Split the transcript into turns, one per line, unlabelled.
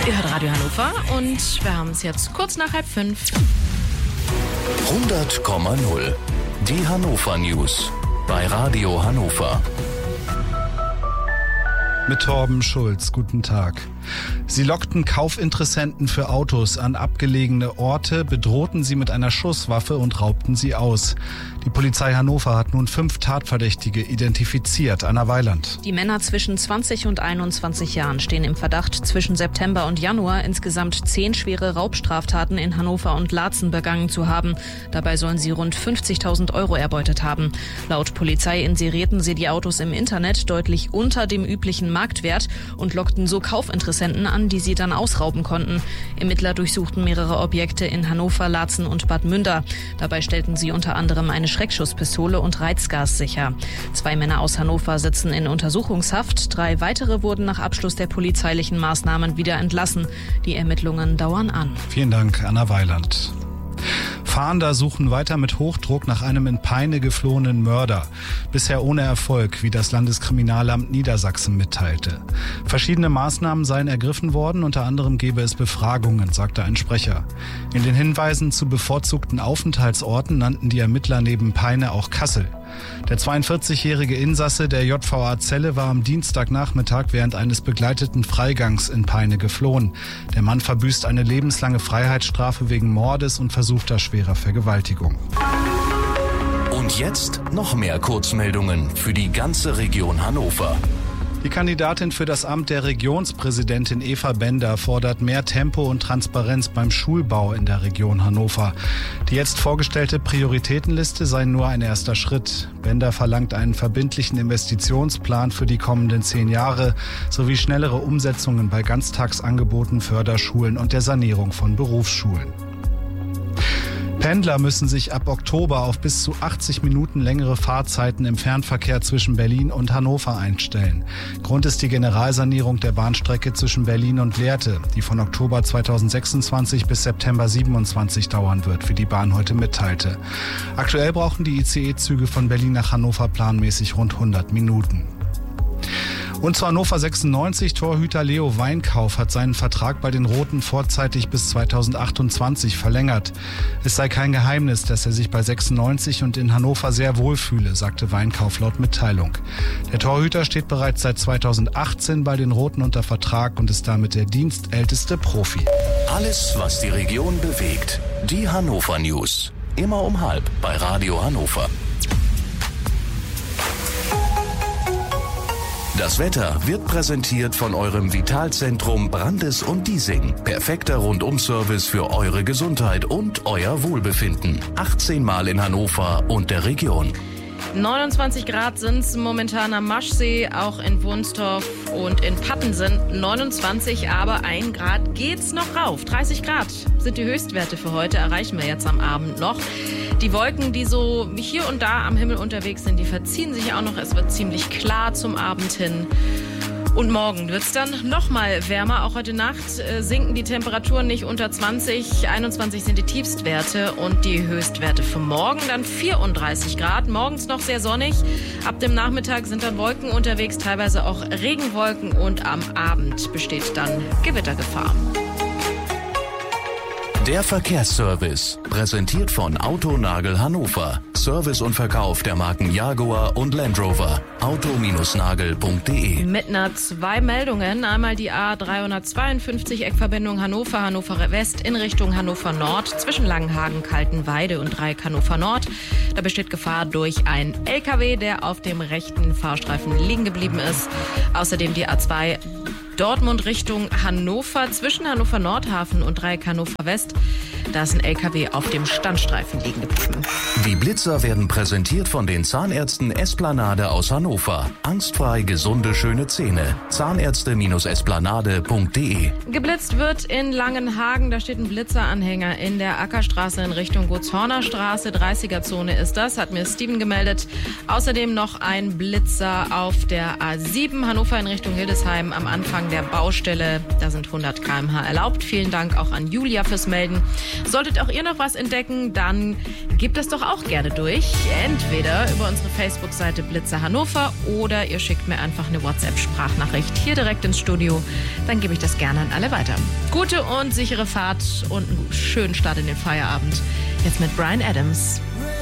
Ihr hört Radio Hannover und wir haben es jetzt kurz nach 4:30.
100,0. Die Hannover News bei Radio Hannover.
Mit Torben Schulz, guten Tag. Sie lockten Kaufinteressenten für Autos an abgelegene Orte, bedrohten sie mit einer Schusswaffe und raubten sie aus. Die Polizei Hannover hat nun 5 Tatverdächtige identifiziert. Anna Weiland.
Die Männer zwischen 20 und 21 Jahren stehen im Verdacht, zwischen September und Januar insgesamt 10 schwere Raubstraftaten in Hannover und Laatzen begangen zu haben. Dabei sollen sie rund 50.000 Euro erbeutet haben. Laut Polizei inserierten sie die Autos im Internet deutlich unter dem üblichen Marktwert und lockten so Kaufinteressenten an, die sie dann ausrauben konnten. Ermittler durchsuchten mehrere Objekte in Hannover, Laatzen und Bad Münder. Dabei stellten sie unter anderem eine Schreckschusspistole und Reizgas sicher. 2 Männer aus Hannover sitzen in Untersuchungshaft. 3 weitere wurden nach Abschluss der polizeilichen Maßnahmen wieder entlassen. Die Ermittlungen dauern an.
Vielen Dank, Anna Weiland. Fahnder suchen weiter mit Hochdruck nach einem in Peine geflohenen Mörder. Bisher ohne Erfolg, wie das Landeskriminalamt Niedersachsen mitteilte. Verschiedene Maßnahmen seien ergriffen worden, unter anderem gebe es Befragungen, sagte ein Sprecher. In den Hinweisen zu bevorzugten Aufenthaltsorten nannten die Ermittler neben Peine auch Kassel. Der 42-jährige Insasse der JVA Celle war am Dienstagnachmittag während eines begleiteten Freigangs in Peine geflohen. Der Mann verbüßt eine lebenslange Freiheitsstrafe wegen Mordes und versuchter schwerer Vergewaltigung.
Und jetzt noch mehr Kurzmeldungen für die ganze Region Hannover.
Die Kandidatin für das Amt der Regionspräsidentin Eva Bender fordert mehr Tempo und Transparenz beim Schulbau in der Region Hannover. Die jetzt vorgestellte Prioritätenliste sei nur ein erster Schritt. Bender verlangt einen verbindlichen Investitionsplan für die kommenden 10 Jahre sowie schnellere Umsetzungen bei Ganztagsangeboten, Förderschulen und der Sanierung von Berufsschulen. Pendler müssen sich ab Oktober auf bis zu 80 Minuten längere Fahrzeiten im Fernverkehr zwischen Berlin und Hannover einstellen. Grund ist die Generalsanierung der Bahnstrecke zwischen Berlin und Lehrte, die von Oktober 2026 bis September 27 dauern wird, wie die Bahn heute mitteilte. Aktuell brauchen die ICE-Züge von Berlin nach Hannover planmäßig rund 100 Minuten. Und zu Hannover 96, Torhüter Leo Weinkauf hat seinen Vertrag bei den Roten vorzeitig bis 2028 verlängert. Es sei kein Geheimnis, dass er sich bei 96 und in Hannover sehr wohlfühle, sagte Weinkauf laut Mitteilung. Der Torhüter steht bereits seit 2018 bei den Roten unter Vertrag und ist damit der dienstälteste Profi.
Alles, was die Region bewegt. Die Hannover News. Immer um 12:30 bei Radio Hannover. Das Wetter wird präsentiert von eurem Vitalzentrum Brandes und Diesing. Perfekter Rundum-Service für eure Gesundheit und euer Wohlbefinden. 18 Mal in Hannover und der Region.
29 Grad sind es momentan am Maschsee, auch in Wunstorf und in Patten sind 29, aber 1 Grad geht's noch rauf. 30 Grad sind die Höchstwerte für heute, erreichen wir jetzt am Abend noch. Die Wolken, die so hier und da am Himmel unterwegs sind, die verziehen sich auch noch. Es wird ziemlich klar zum Abend hin. Und morgen wird es dann noch mal wärmer. Auch heute Nacht sinken die Temperaturen nicht unter 20. 21 sind die Tiefstwerte und die Höchstwerte für morgen dann 34 Grad. Morgens noch sehr sonnig. Ab dem Nachmittag sind dann Wolken unterwegs, teilweise auch Regenwolken. Und am Abend besteht dann Gewittergefahr.
Der Verkehrsservice, präsentiert von Autonagel Hannover. Service und Verkauf der Marken Jaguar und Land Rover. auto-nagel.de.
Mit einer 2 Meldungen. Einmal die A352 Eckverbindung Hannover West in Richtung Hannover Nord zwischen Langenhagen, Kaltenweide und Dreieck Hannover Nord. Da besteht Gefahr durch einen LKW, der auf dem rechten Fahrstreifen liegen geblieben ist. Außerdem die A2 Dortmund Richtung Hannover, zwischen Hannover Nordhafen und Dreieck Hannover West. Da ist ein LKW auf dem Standstreifen liegen geblieben.
Die Blitzer werden präsentiert von den Zahnärzten Esplanade aus Hannover. Angstfrei gesunde, schöne Zähne. Zahnärzte-esplanade.de.
Geblitzt wird in Langenhagen. Da steht ein Blitzeranhänger in der Ackerstraße in Richtung Gotshorner Straße. 30er-Zone ist das, hat mir Steven gemeldet. Außerdem noch ein Blitzer auf der A7 Hannover in Richtung Hildesheim am Anfang der Baustelle. Da sind 100 km/h erlaubt. Vielen Dank auch an Julia fürs Melden. Solltet auch ihr noch was entdecken, dann gebt das doch auch gerne durch. Entweder über unsere Facebook-Seite Blitzer Hannover oder ihr schickt mir einfach eine WhatsApp-Sprachnachricht hier direkt ins Studio. Dann gebe ich das gerne an alle weiter. Gute und sichere Fahrt und einen schönen Start in den Feierabend. Jetzt mit Bryan Adams.